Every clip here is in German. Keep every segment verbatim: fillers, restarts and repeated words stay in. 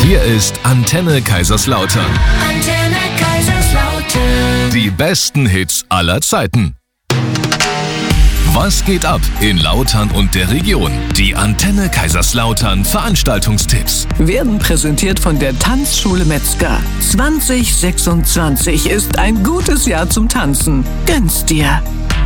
Hier ist Antenne Kaiserslautern. Antenne Kaiserslautern. Die besten Hits aller Zeiten. Was geht ab in Lautern und der Region? Die Antenne Kaiserslautern Veranstaltungstipps Werden präsentiert von der Tanzschule Metzger. zwanzig sechsundzwanzig ist ein gutes Jahr zum Tanzen. Gönn's dir!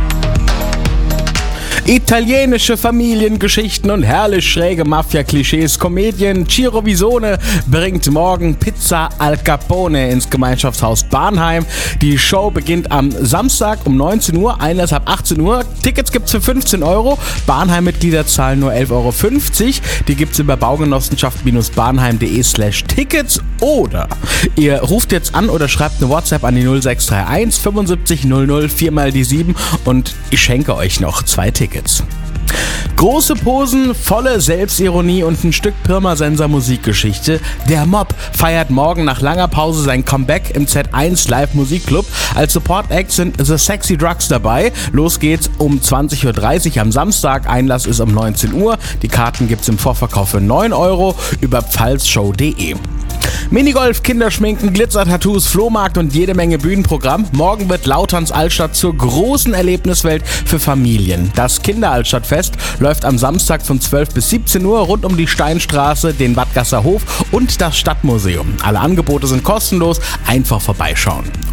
Italienische Familiengeschichten und herrlich schräge Mafia-Klischees, Komödien. Ciro Visone bringt morgen Pizza al Capone ins Gemeinschaftshaus Barnheim. Die Show beginnt am Samstag um neunzehn Uhr, Einlass ab achtzehn Uhr. Tickets gibt's für fünfzehn Euro. Barnheim-Mitglieder zahlen nur elf Euro fünfzig. Die gibt's über baugenossenschaft-barnheim.de slash Tickets. Oder ihr ruft jetzt an oder schreibt eine WhatsApp an die null sechs drei eins fünfundsiebzig null null vier mal die sieben und ich schenke euch noch zwei Tickets. Große Posen, volle Selbstironie und ein Stück Pirmasensor Musikgeschichte. Der Mob feiert morgen nach langer Pause sein Comeback im Z eins Live Musikclub. Als Support Act sind The Sexy Drugs dabei. Los geht's um zwanzig Uhr dreißig am Samstag. Einlass ist um neunzehn Uhr. Die Karten gibt's im Vorverkauf für neun Euro über pfalzshow punkt de. Minigolf, Kinderschminken, Glitzer-Tattoos, Flohmarkt und jede Menge Bühnenprogramm. Morgen wird Lauterns Altstadt zur großen Erlebniswelt für Familien. Das Kinderaltstadtfest läuft am Samstag von zwölf bis siebzehn Uhr rund um die Steinstraße, den Wattgasser Hof und das Stadtmuseum. Alle Angebote sind kostenlos, einfach vorbeischauen.